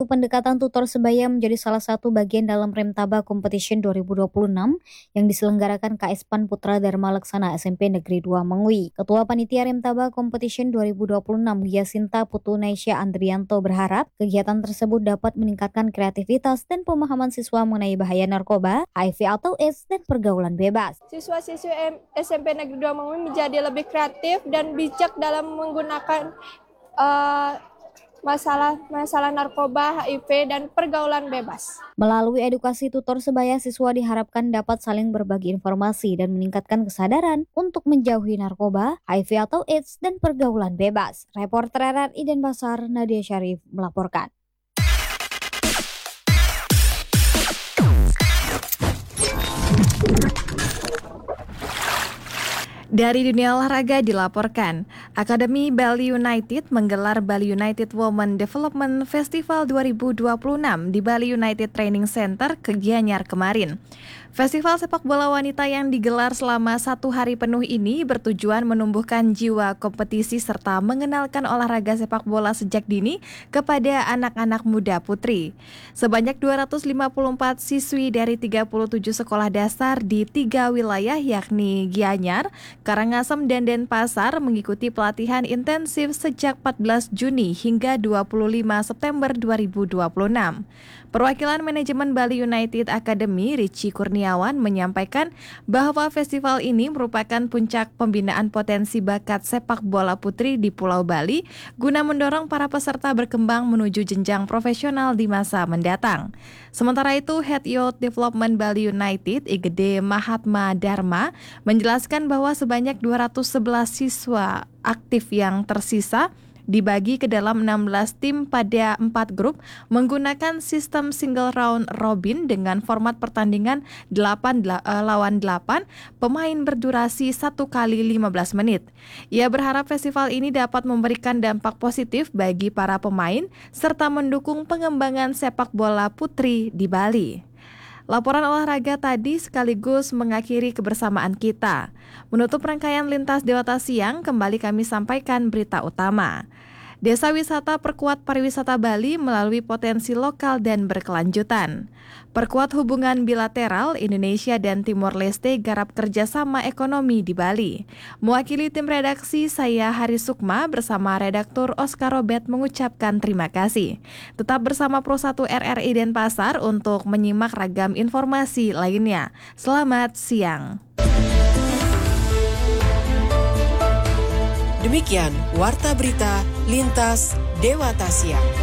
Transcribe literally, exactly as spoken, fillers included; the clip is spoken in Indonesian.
untuk pendekatan tutor sebaya menjadi salah satu bagian dalam Remtaba Competition dua ribu dua puluh enam yang diselenggarakan K S Pan Putra Dharma Laksana S M P Negeri dua Mengui. Ketua Panitia Remtaba Competition dua ribu dua puluh enam Yasinta Putu Naisya Andrianto berharap kegiatan tersebut dapat meningkatkan kreativitas dan pemahaman siswa mengenai bahaya narkoba, H I V atau AIDS, dan pergaulan bebas. Siswa-siswi S M P Negeri dua Mengui menjadi lebih kreatif dan bijak dalam menggunakan uh, masalah-masalah narkoba, H I V, dan pergaulan bebas. Melalui edukasi tutor sebaya, siswa diharapkan dapat saling berbagi informasi dan meningkatkan kesadaran untuk menjauhi narkoba, H I V atau AIDS, dan pergaulan bebas. Reporter R R I Denpasar, Nadia Syarif melaporkan. Dari dunia olahraga dilaporkan, Akademi Bali United menggelar Bali United Women Development Festival dua ribu dua puluh enam di Bali United Training Center ke Gianyar kemarin. Festival sepak bola wanita yang digelar selama satu hari penuh ini bertujuan menumbuhkan jiwa kompetisi serta mengenalkan olahraga sepak bola sejak dini kepada anak-anak muda putri. Sebanyak dua ratus lima puluh empat siswi dari tiga puluh tujuh sekolah dasar di tiga wilayah yakni Gianyar, Karangasem, dan Denpasar mengikuti pelatihan intensif sejak empat belas Juni hingga dua puluh lima September dua ribu dua puluh enam. Perwakilan manajemen Bali United Academy, Richie Kurniawan, menyampaikan bahwa festival ini merupakan puncak pembinaan potensi bakat sepak bola putri di Pulau Bali guna mendorong para peserta berkembang menuju jenjang profesional di masa mendatang. Sementara itu, Head Youth Development Bali United, I G D Mahatma Dharma, menjelaskan bahwa sebanyak dua ratus sebelas siswa aktif yang tersisa dibagi ke dalam enam belas tim pada empat grup menggunakan sistem single round robin dengan format pertandingan delapan lawan delapan, pemain berdurasi satu kali lima belas menit. Ia berharap festival ini dapat memberikan dampak positif bagi para pemain serta mendukung pengembangan sepak bola putri di Bali. Laporan olahraga tadi sekaligus mengakhiri kebersamaan kita. Menutup rangkaian Lintas Dewata Siang, kembali kami sampaikan berita utama. Desa wisata perkuat pariwisata Bali melalui potensi lokal dan berkelanjutan. Perkuat hubungan bilateral Indonesia dan Timor Leste garap kerjasama ekonomi di Bali. Mewakili tim redaksi, saya Hari Sukma bersama redaktur Oscar Robert mengucapkan terima kasih. Tetap bersama Pro satu R R I Denpasar untuk menyimak ragam informasi lainnya. Selamat siang. Demikian Warta Berita Lintas Dewata Siang.